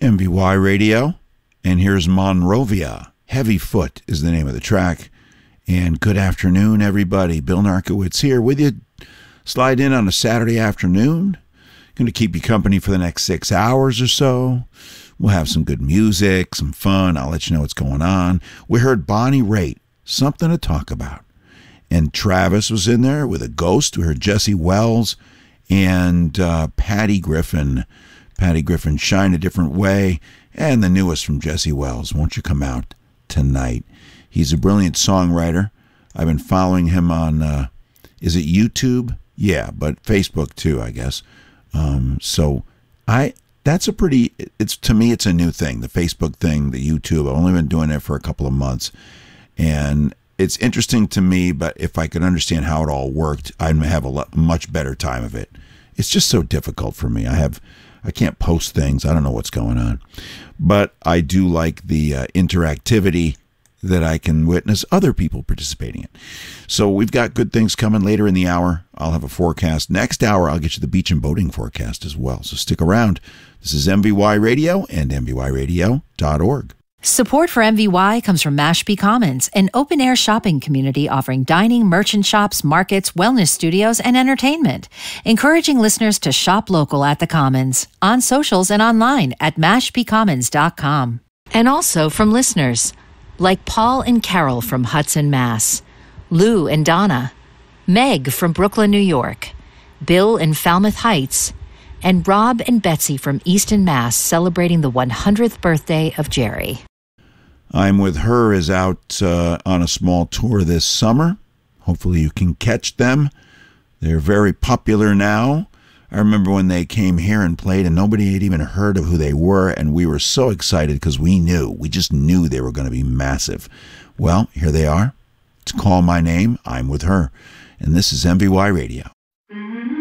MVY Radio, and here's Monrovia. Heavy Foot is the name of the track. And good afternoon, everybody. Bill Narkowitz here with you. Slide in on a Saturday afternoon. Going to keep you company for the next 6 hours or so. We'll have some good music, some fun. I'll let you know what's going on. We heard Bonnie Raitt, Something to Talk About. And Travis was in there with a ghost. We heard Jesse Wells and Patty Griffin. Patty Griffin, Shine a Different Way. And the newest from Jesse Wells, Won't You Come Out Tonight. He's a brilliant songwriter. I've been following him on, is it YouTube? Yeah, but Facebook too, I guess. That's a pretty, to me, it's a new thing, the Facebook thing, the YouTube. I've only been doing it for a couple of months. And it's interesting to me, but if I could understand how it all worked, I'd have a much better time of it. It's just so difficult for me. I can't post things. I don't know what's going on. But I do like the interactivity that I can witness other people participating in. So we've got good things coming later in the hour. I'll have a forecast. Next hour, I'll get you the beach and boating forecast as well. So stick around. This is MVY Radio and MVYradio.org. Support for MVY comes from Mashpee Commons, an open-air shopping community offering dining, merchant shops, markets, wellness studios, and entertainment, encouraging listeners to shop local at the Commons, on socials and online at mashpeecommons.com. And also from listeners like Paul and Carol from Hudson, Mass., Lou and Donna, Meg from Brooklyn, New York, Bill in Falmouth Heights, and Rob and Betsy from Easton, Mass., celebrating the 100th birthday of Jerry. I'm With Her is out on a small tour this summer. Hopefully you can catch them. They're very popular now. I remember when they came here and played and nobody had even heard of who they were, and we were so excited because we just knew they were going to be massive. Well, here they are. It's Call My Name, I'm With Her, and this is MVY Radio.